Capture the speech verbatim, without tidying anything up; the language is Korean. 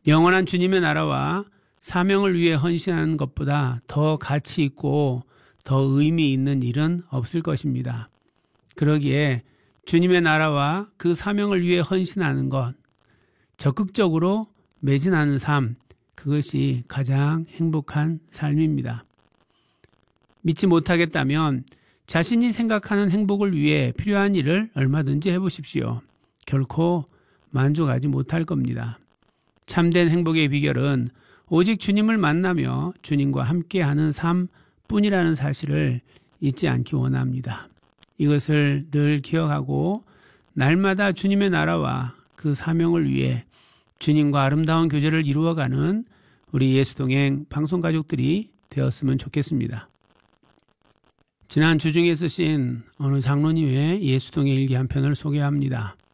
영원한 주님의 나라와 사명을 위해 헌신하는 것보다 더 가치 있고 더 의미 있는 일은 없을 것입니다. 그러기에 주님의 나라와 그 사명을 위해 헌신하는 것, 적극적으로 매진하는 삶, 그것이 가장 행복한 삶입니다. 믿지 못하겠다면 자신이 생각하는 행복을 위해 필요한 일을 얼마든지 해보십시오. 결코 만족하지 못할 겁니다. 참된 행복의 비결은 오직 주님을 만나며 주님과 함께하는 삶뿐이라는 사실을 잊지 않기 원합니다. 이것을 늘 기억하고 날마다 주님의 나라와 그 사명을 위해 주님과 아름다운 교제를 이루어가는 우리 예수동행 방송가족들이 되었으면 좋겠습니다. 지난 주중에 쓰신 어느 장로님의 예수동행 일기 한 편을 소개합니다.